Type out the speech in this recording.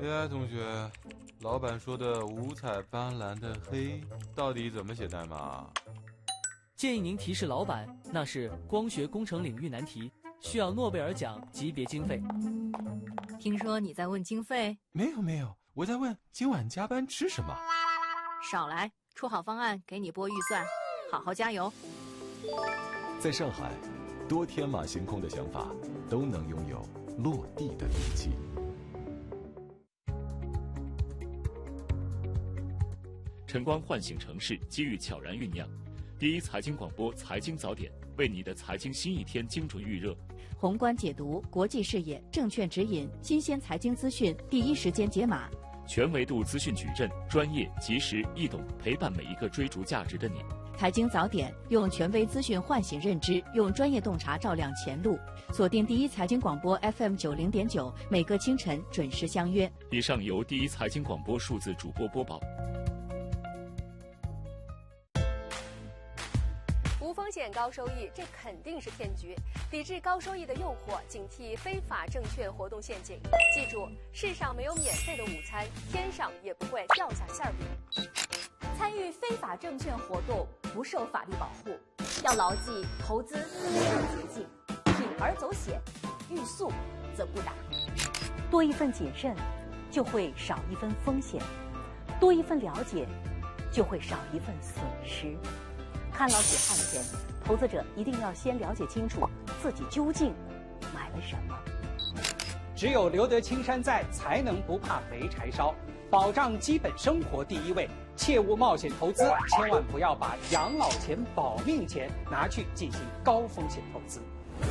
AI 同学，老板说的五彩斑斓的黑到底怎么写代码？ 建议您提示老板，那是光学工程领域难题，需要诺贝尔奖级别经费。 听说你在问经费？ 没有，我在问今晚加班吃什么。 少来，出好方案给你拨预算，好好加油。 在上海，多天马行空的想法都能拥有落地的勇气。 晨光唤醒城市，机遇悄然酝酿。第一财经广播财经早点，为你的财经新一天精准预热。 宏观解读，国际视野，证券指引，新鲜财经资讯，第一时间解码。 全维度资讯矩阵，专业、及时、易懂，陪伴每一个追逐价值的你。 财经早点，用权威资讯唤醒认知，用专业洞察照亮前路。锁定第一财经广播 FM90.9，每个清晨准时相约。 以上由第一财经广播数字主播播报。 无风险高收益，这肯定是骗局。抵制高收益的诱惑，警惕非法证券活动陷阱。记住，世上没有免费的午餐，天上也不会掉下馅饼。 参与非法证券活动不受法律保护，要牢记投资没有捷径，铤而走险，欲速则不达。 多一份谨慎，就会少一分风险；多一份了解，就会少一份损失。看牢解看前，投资者一定要先了解清楚自己究竟买了什么。 只有留得青山在，才能不怕没柴烧。保障基本生活第一位，切勿冒险投资，千万不要把养老钱、保命钱拿去进行高风险投资。